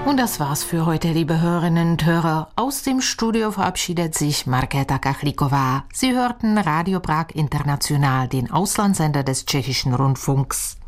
Und das war's für heute, liebe Hörerinnen und Hörer. Aus dem Studio verabschiedet sich Markéta Kachlíková. Sie hörten Radio Prag International, den Auslandssender des tschechischen Rundfunks.